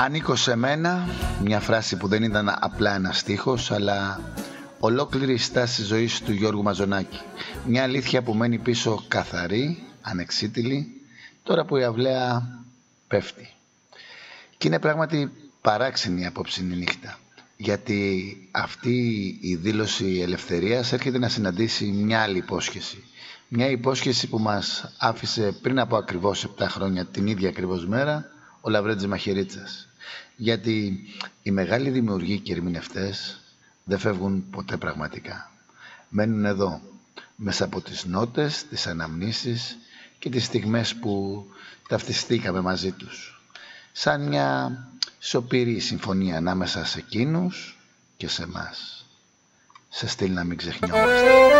Ανήκω σε μένα, μια φράση που δεν ήταν απλά ένα στίχος, αλλά ολόκληρη η στάση ζωής του Γιώργου Μαζονάκη. Μια αλήθεια που μένει πίσω καθαρή, ανεξίτηλη, τώρα που η αυλαία πέφτει. Και είναι πράγματι παράξενη η απόψινη νύχτα, γιατί αυτή η δήλωση ελευθερίας έρχεται να συναντήσει μια άλλη υπόσχεση. Μια υπόσχεση που μας άφησε πριν από ακριβώς 7 χρόνια, την ίδια ακριβώς μέρα, ο Λαβρέντης Μαχαιρίτσας. Γιατί οι μεγάλοι δημιουργοί και ερμηνευτές δεν φεύγουν ποτέ πραγματικά. Μένουν εδώ, μέσα από τις νότες, τις αναμνήσεις και τις στιγμές που ταυτιστήκαμε μαζί τους. Σαν μια σωπηρή συμφωνία ανάμεσα σε εκείνους και σε εμάς. Σε στυλ να μην ξεχνιόμαστε.